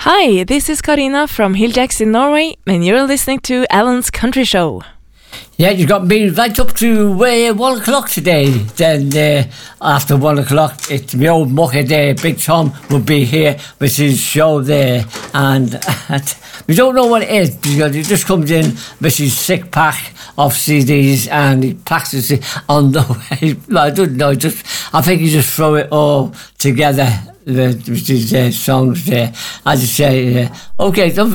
Hi, this is Karina from Hilljacks in Norway, and you're listening to Alan's Country Show. Yeah, you got me right up to 1 o'clock today. Then after 1 o'clock, it's my old mucker there, Big Tom, will be here with his show there. And we don't know what it is because he just comes in with his 6-pack of CDs and he practices it on the way. I don't know, I think he just throw it all together. With his songs there. As I say, okay, don't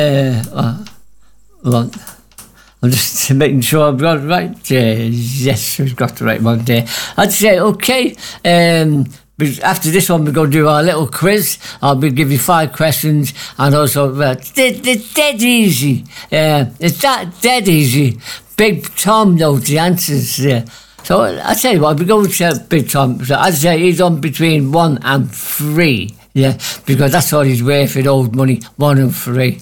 well, I'm just making sure I've got it right. Yes, we've got the right one there. I'd say, okay, after this one, we're going to do our little quiz. I'll give you 5 questions, and also, it's dead easy. It's dead easy. Big Tom knows the answers there. So I tell you what, we're going to Big Tom. So I'd say he's on between 1 and 3. Yeah, because that's all he's worth in old money, 1 and 3.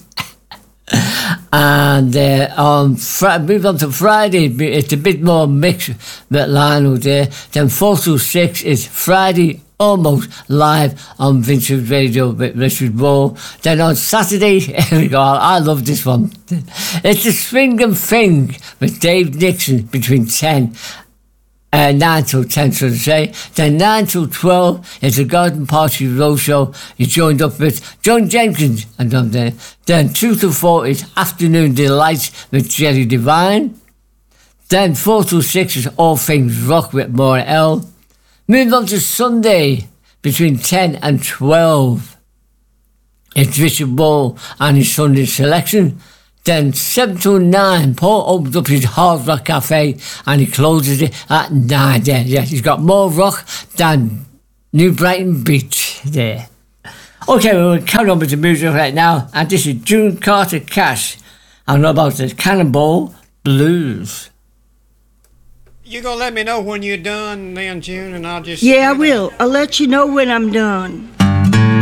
And move on to Friday, it's a bit more mixed with Lionel there. Then 4 to 6 is Friday almost live on Vintage Radio with Richard Roll. Then on Saturday, here we go, I love this one. It's the Swing and Thing with Dave Nixon between 9 till 10, so to say. Then 9 till 12 is the Garden Party Roadshow. You joined up with John Jenkins and I'm there. Then 2 till 4 is Afternoon Delights with Jerry Devine. Then 4 till 6 is All Things Rock with Maura L. Moving on to Sunday between 10 and 12. It's Richard Ball and his Sunday selection. Then 7 to 9, Paul opens up his Hard Rock Cafe and he closes it at 9 there. Yeah, he's got more rock than New Brighton Beach there. Okay, we'll carry on with the music right now. And this is June Carter Cash. I know about the Cannonball Blues. You gonna let me know when you're done then, June, and I'll just... Yeah, I will. I'll let you know when I'm done.